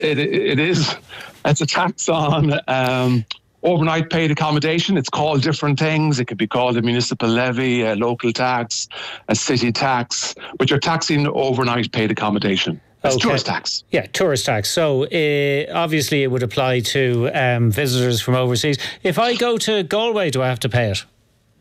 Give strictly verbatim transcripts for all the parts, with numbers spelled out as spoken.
It, it is. It's a tax on um, overnight paid accommodation. It's called different things. It could be called a municipal levy, a local tax, a city tax, but you're taxing overnight paid accommodation. It's okay. Tourist tax. Yeah, tourist tax. So uh, obviously it would apply to um, visitors from overseas. If I go to Galway, do I have to pay it?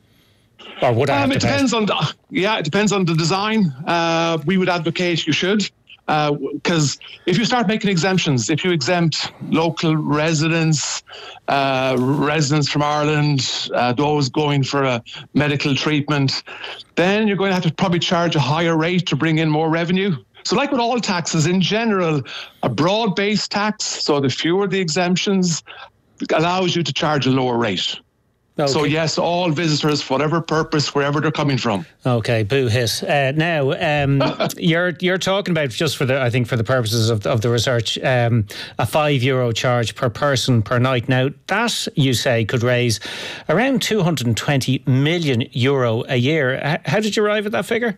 Or would I have um, to it pay depends it? on the, yeah, it depends on the design. Uh, we would advocate you should. Because uh, if you start making exemptions, if you exempt local residents, uh, residents from Ireland, uh, those going for a medical treatment, then you're going to have to probably charge a higher rate to bring in more revenue. So like with all taxes in general, a broad-based tax, so the fewer the exemptions, allows you to charge a lower rate. Okay. So yes, all visitors, for whatever purpose, wherever they're coming from. Okay, boo hit. Uh, now, um, you're you're talking about, just for the, I think for the purposes of of the research, um, a five euro charge per person per night. Now, that you say could raise around two hundred and twenty million euro a year. How did you arrive at that figure?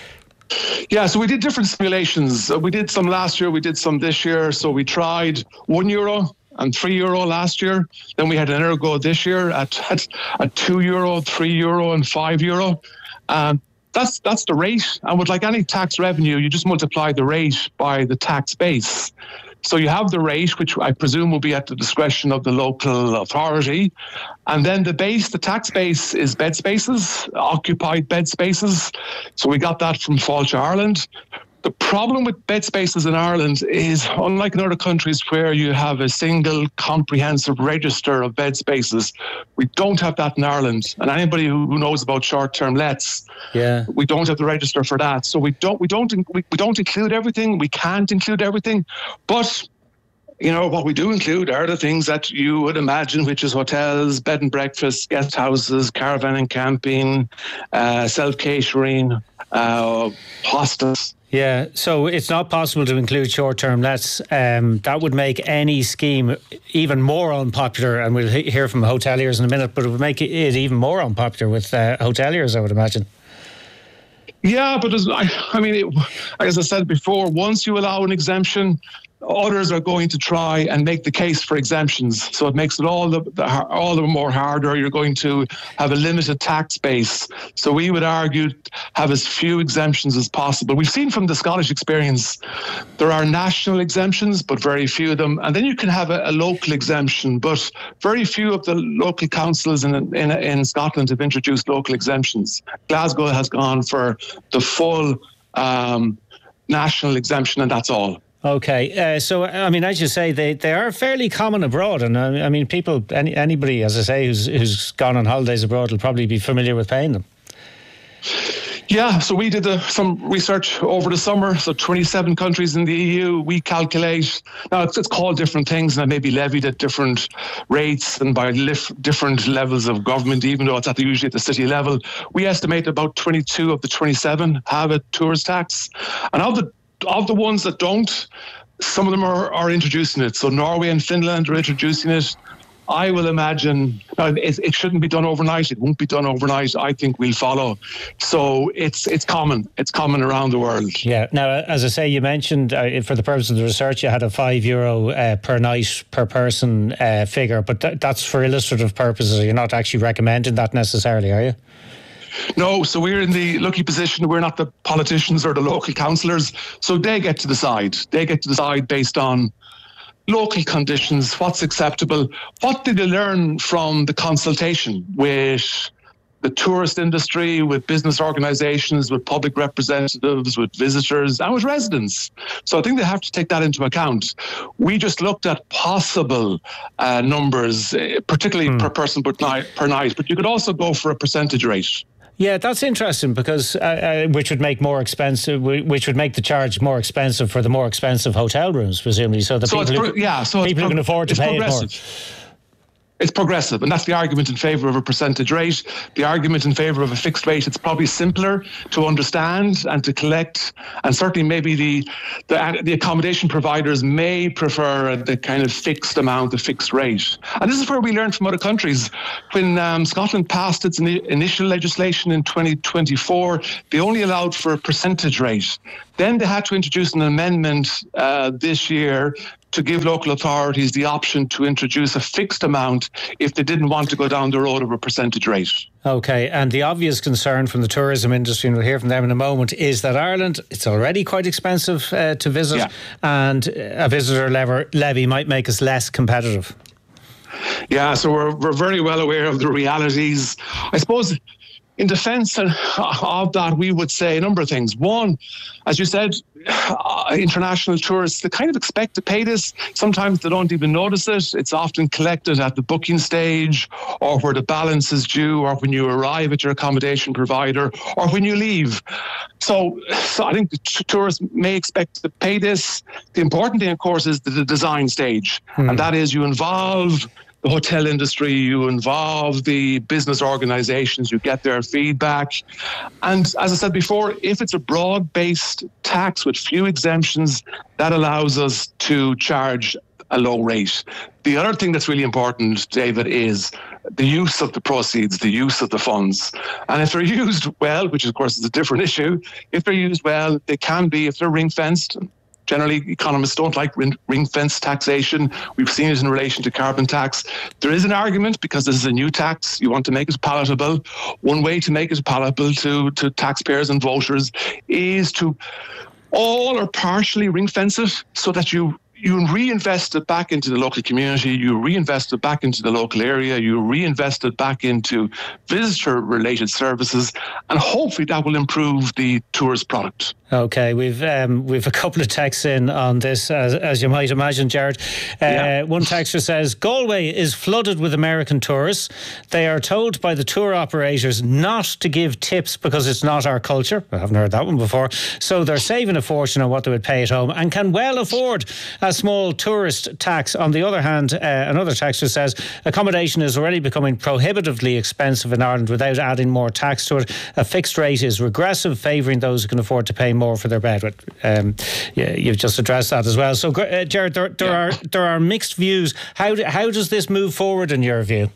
Yeah, so we did different simulations. We did some last year, we did some this year. So we tried one euro. And three euro last year. Then we had another go this year at, at, at two euro, three euro, and five euro. Um, that's that's the rate. And with like any tax revenue, you just multiply the rate by the tax base. So you have the rate, which I presume will be at the discretion of the local authority. And then the base, the tax base is bed spaces, occupied bed spaces. So we got that from Fáilte Ireland. The problem with bed spaces in Ireland is, unlike in other countries where you have a single comprehensive register of bed spaces, we don't have that in Ireland. And anybody who knows about short-term lets, yeah, we don't have the register for that. So we don't we don't we, we don't include everything. We can't include everything, but you know, what we do include are the things that you would imagine, which is hotels, bed and breakfast, guest houses, caravan and camping, uh, self-catering, uh, hostels. Yeah, so it's not possible to include short-term lets. Um, that would make any scheme even more unpopular, and we'll hear from hoteliers in a minute, but it would make it even more unpopular with uh, hoteliers, I would imagine. Yeah, but as I, I mean, it, as I said before, once you allow an exemption, others are going to try and make the case for exemptions. So it makes it all the, the all the more harder. You're going to have a limited tax base. So we would argue have as few exemptions as possible. We've seen from the Scottish experience, there are national exemptions, but very few of them. And then you can have a, a local exemption, but very few of the local councils in, in, in Scotland have introduced local exemptions. Glasgow has gone for the full um, national exemption, and that's all. Okay, uh, so I mean, as you say, they, they are fairly common abroad, and uh, I mean, people, any, anybody, as I say, who's who's gone on holidays abroad will probably be familiar with paying them. Yeah, so we did uh, some research over the summer. So twenty-seven countries in the E U, we calculate. Now, it's, it's called different things, and it may be levied at different rates and by lif- different levels of government, even though it's at the, usually at the city level. We estimate about twenty-two of the twenty-seven have a tourist tax. And of the Of the ones that don't, some of them are, are introducing it. So Norway and Finland are introducing it. I will imagine uh, it, it shouldn't be done overnight. It won't be done overnight. I think we'll follow. So it's it's common. It's common around the world. Yeah. Now, as I say, you mentioned uh, for the purpose of the research, you had a five euro uh, per night per person uh, figure, but th- that's for illustrative purposes. You're not actually recommending that necessarily, are you? No, so we're in the lucky position. We're not the politicians or the local councillors. So they get to decide. They get to decide based on local conditions, what's acceptable. What did they learn from the consultation with the tourist industry, with business organisations, with public representatives, with visitors, and with residents? So I think they have to take that into account. We just looked at possible uh, numbers, particularly mm. per person per night, per night, but you could also go for a percentage rate. Yeah, that's interesting because uh, uh, which would make more expensive, which would make the charge more expensive for the more expensive hotel rooms, presumably. So the so people, pro- who, yeah, so people pro- who can afford to pay it more. It's progressive, and that's the argument in favour of a percentage rate. The argument in favour of a fixed rate, it's probably simpler to understand and to collect, and certainly maybe the the, the accommodation providers may prefer the kind of fixed amount, the fixed rate. And this is where we learned from other countries. When um, Scotland passed its in- initial legislation in twenty twenty-four, they only allowed for a percentage rate. Then they had to introduce an amendment uh, this year to give local authorities the option to introduce a fixed amount if they didn't want to go down the road of a percentage rate. Okay, and the obvious concern from the tourism industry, and we'll hear from them in a moment, is that Ireland, it's already quite expensive uh, to visit, yeah. and a visitor lever, levy might make us less competitive. Yeah, so we're, we're very well aware of the realities. I suppose in defence of that, we would say a number of things. One, as you said, uh, international tourists, they kind of expect to pay this. Sometimes they don't even notice it. It's often collected at the booking stage, or where the balance is due, or when you arrive at your accommodation provider, or when you leave. So, so I think the t- tourists may expect to pay this. The important thing, of course, is the, the design stage. Hmm. And that is you involve the hotel industry, you involve the business organizations, you get their feedback. And as I said before, if it's a broad-based tax with few exemptions, that allows us to charge a low rate. The other thing that's really important, David, is the use of the proceeds, the use of the funds. And if they're used well, which of course is a different issue, if they're used well, they can be, if they're ring-fenced. Generally, economists don't like ring-fence taxation. We've seen it in relation to carbon tax. There is an argument, because this is a new tax, you want to make it palatable. One way to make it palatable to, to taxpayers and voters is to all or partially ring-fence it, so that you you reinvest it back into the local community, you reinvest it back into the local area, you reinvest it back into visitor-related services, and hopefully that will improve the tourist product. Okay, we've um, we've a couple of texts in on this, as, as you might imagine, Jared. Uh, yeah. One texter says, Galway is flooded with American tourists. They are told by the tour operators not to give tips because it's not our culture. I haven't heard that one before. So they're saving a fortune on what they would pay at home and can well afford a small tourist tax. On the other hand, uh, another texter says, accommodation is already becoming prohibitively expensive in Ireland without adding more tax to it. A fixed rate is regressive, favouring those who can afford to pay more for their bed. Um, yeah, you've just addressed that as well. So, uh, Jared, there, there yeah. are there are mixed views. How do, how does this move forward in your view?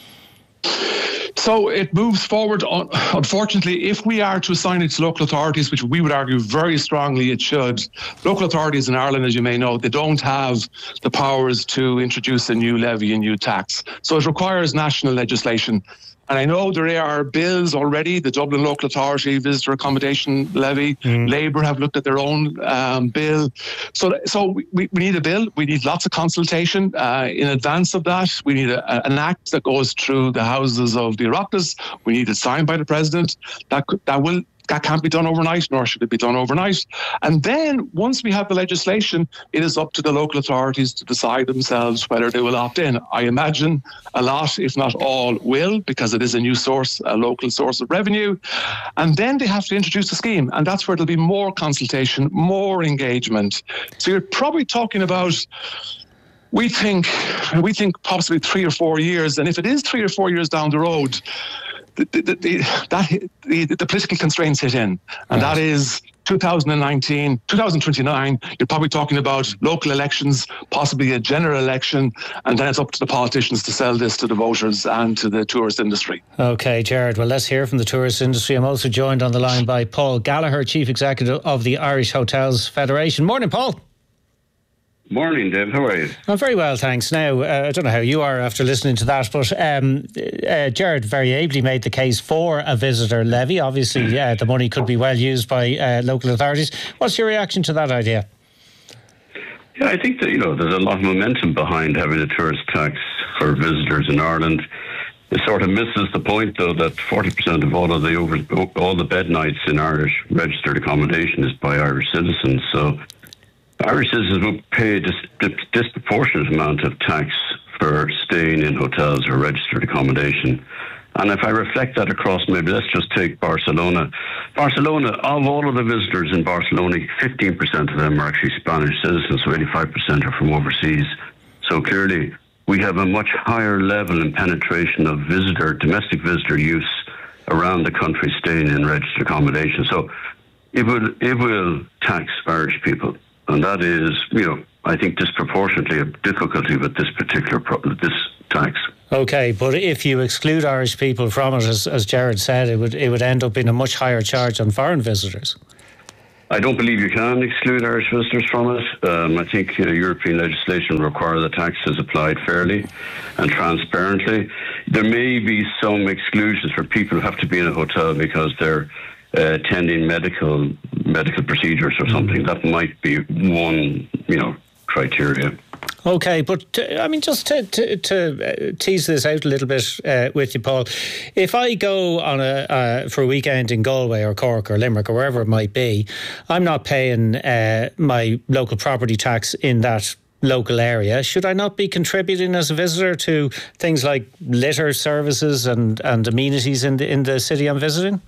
So it moves forward, unfortunately, if we are to assign it to local authorities, which we would argue very strongly it should. Local authorities in Ireland, as you may know, they don't have the powers to introduce a new levy, a new tax. So it requires national legislation. And I know there are bills already, the Dublin Local Authority Visitor Accommodation Levy, mm. Labour have looked at their own um, bill. So so we, we need a bill, we need lots of consultation. Uh, in advance of that, we need a, an act that goes through the houses of the Oireachtas. We need it signed by the President. That could, that will That can't be done overnight, nor should it be done overnight. And then once we have the legislation, it is up to the local authorities to decide themselves whether they will opt in. I imagine a lot, if not all, will, because it is a new source, a local source of revenue. And then they have to introduce a scheme. And that's where there'll be more consultation, more engagement. So you're probably talking about, we think, we think possibly three or four years. And if it is three or four years down the road, The, the, the, that, the, the political constraints hit in, and right. that is two thousand nineteen, two thousand twenty-nine. You're probably talking about local elections, possibly a general election, and then it's up to the politicians to sell this to the voters and to the tourist industry. Okay, Jared, well, let's hear from the tourist industry. I'm also joined on the line by Paul Gallagher, Chief Executive of the Irish Hotels Federation. Morning, Paul. Morning, Dave. How are you? I'm very well, thanks. Now, uh, I don't know how you are after listening to that, but um, uh, Jared very ably made the case for a visitor levy. Obviously, yeah, the money could be well used by uh, local authorities. What's your reaction to that idea? Yeah, I think that, you know, there's a lot of momentum behind having a tourist tax for visitors in Ireland. It sort of misses the point, though, that forty percent of all of the over, all the bed nights in Irish registered accommodation is by Irish citizens. So Irish citizens will pay a dis- disproportionate amount of tax for staying in hotels or registered accommodation. And if I reflect that across, maybe let's just take Barcelona. Barcelona, of all of the visitors in Barcelona, fifteen percent of them are actually Spanish citizens, so eighty-five percent are from overseas. So clearly, we have a much higher level and penetration of visitor, domestic visitor use around the country staying in registered accommodation. So it will, it will tax Irish people. And that is, you know, I think disproportionately a difficulty with this particular pro- this tax. Okay, but if you exclude Irish people from it, as, as Jared said, it would it would end up being a much higher charge on foreign visitors. I don't believe you can exclude Irish visitors from it. Um, I think you know, European legislation will require the tax is applied fairly and transparently. There may be some exclusions for people who have to be in a hotel because they're uh, attending medical medical procedures or something. That might be one, you know, criteria. Okay, but to, I mean, just to, to, to tease this out a little bit uh, with you, Paul, if I go on a uh, for a weekend in Galway or Cork or Limerick or wherever it might be, I'm not paying uh, my local property tax in that local area. Should I not be contributing as a visitor to things like litter services and, and amenities in the, in the city I'm visiting?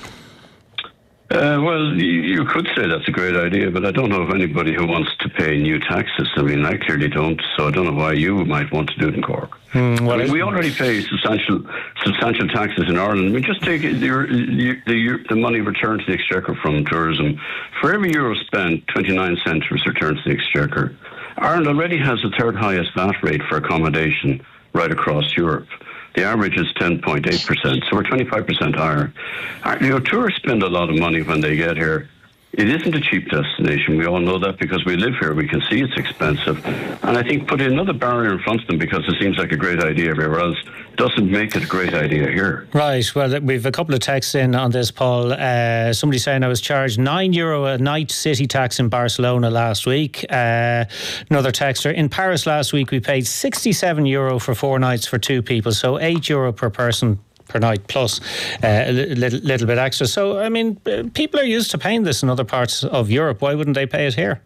Uh, well, you, you could say that's a great idea, but I don't know of anybody who wants to pay new taxes. I mean, I clearly don't, so I don't know why you might want to do it in Cork. Mm, well, I mean, we already pay substantial substantial taxes in Ireland. I mean, just take the, the, the, the money returned to the Exchequer from tourism. For every euro spent, twenty-nine cents was returned to the Exchequer. Ireland already has the third highest V A T rate for accommodation right across Europe. The average is ten point eight percent, so we're twenty-five percent higher. You know, tourists spend a lot of money when they get here. It isn't a cheap destination. We all know that because we live here. We can see it's expensive. And I think putting another barrier in front of them because it seems like a great idea everywhere else doesn't make it a great idea here. Right. Well, we've a couple of texts in on this, Paul. Uh, somebody saying I was charged nine euro a night city tax in Barcelona last week. Uh, another texter. In Paris last week, we paid sixty-seven euro for four nights for two people. So eight euro per person per night plus uh, a little, little bit extra. So, I mean, people are used to paying this in other parts of Europe. Why wouldn't they pay it here?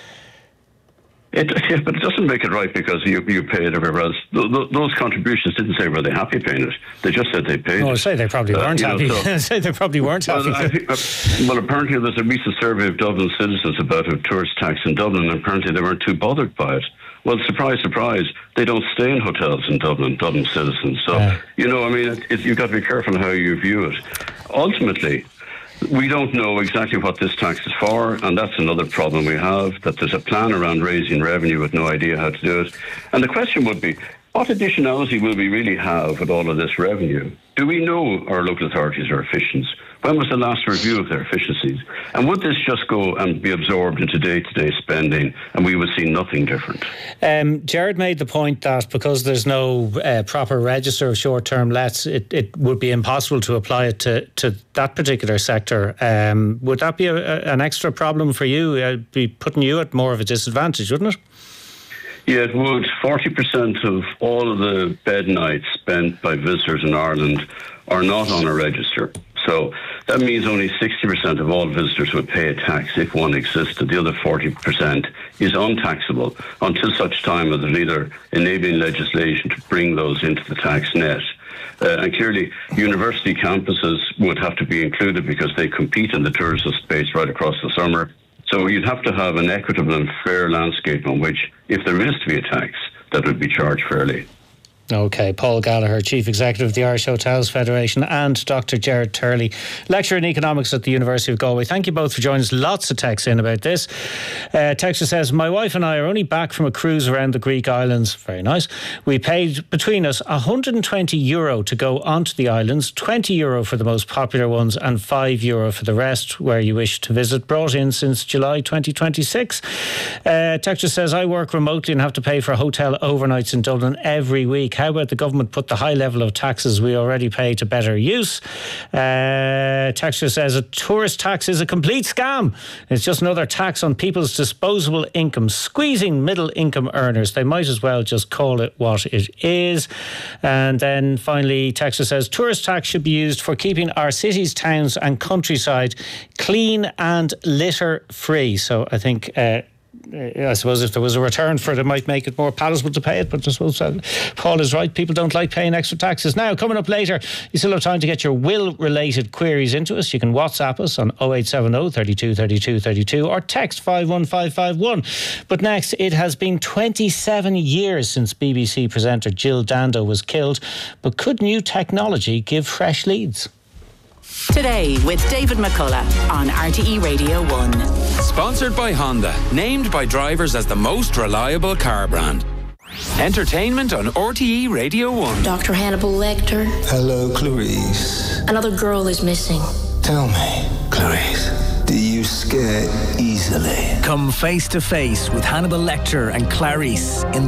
It, yeah, but it doesn't make it right because you you pay it everywhere else. Th- th- those contributions didn't say were they happy paying it. They just said they paid oh, it. say they probably weren't uh, happy. Know, so, say they probably weren't well, happy. I think, uh, well, apparently there's a recent survey of Dublin citizens about a tourist tax in Dublin, and apparently they weren't too bothered by it. Well, surprise, surprise, they don't stay in hotels in Dublin, Dublin citizens. So, yeah. you know, I mean, it, it, you've got to be careful how you view it. Ultimately, we don't know exactly what this tax is for, and that's another problem we have, that there's a plan around raising revenue with no idea how to do it. And the question would be, what additionality will we really have with all of this revenue? Do we know our local authorities are efficient? When was the last review of their efficiencies? And would this just go and be absorbed into day-to-day spending and we would see nothing different? Um, Jared made the point that because there's no uh, proper register of short-term lets, it, it would be impossible to apply it to, to that particular sector. Um, would that be a, a, an extra problem for you? It'd be putting you at more of a disadvantage, wouldn't it? Yeah, it would. forty percent of all of the bed nights spent by visitors in Ireland are not on a register. So that means only sixty percent of all visitors would pay a tax if one existed. The other forty percent is untaxable until such time as there's either enabling legislation to bring those into the tax net. Uh, and clearly, university campuses would have to be included because they compete in the tourism space right across the summer. So you'd have to have an equitable and fair landscape on which, if there is to be a tax, that would be charged fairly. OK, Paul Gallagher, Chief Executive of the Irish Hotels Federation, and Doctor Gerard Turley, Lecturer in Economics at the University of Galway. Thank you both for joining us. Lots of texts in about this. Uh, Texter says, my wife and I are only back from a cruise around the Greek islands. Very nice. We paid, between us, one hundred twenty euro to go onto the islands, twenty euro for the most popular ones, and five euro for the rest, where you wish to visit. Brought in since July twenty twenty-six. Uh, Texter says, I work remotely and have to pay for hotel overnights in Dublin every week. How about the government put the high level of taxes we already pay to better use? Uh, Texter says a tourist tax is a complete scam. It's just another tax on people's disposable income, squeezing middle income earners. They might as well just call it what it is. And then finally, Texter says tourist tax should be used for keeping our cities, towns and countryside clean and litter free. So I think uh, I suppose if there was a return for it, it might make it more palatable to pay it. But I suppose uh, Paul is right. People don't like paying extra taxes. Now, coming up later, you still have time to get your will-related queries into us. You can WhatsApp us on oh eight seven oh, thirty-two, thirty-two, thirty-two or text five one five five one. But next, it has been twenty-seven years since B B C presenter Jill Dando was killed. But could new technology give fresh leads? Today with David McCullough on R T E Radio one. Sponsored by Honda, named by drivers as the most reliable car brand. Entertainment on R T E Radio one. Doctor Hannibal Lecter. Hello, Clarice. Another girl is missing. Tell me, Clarice, do you scare easily. Come face to face with Hannibal Lecter and Clarice in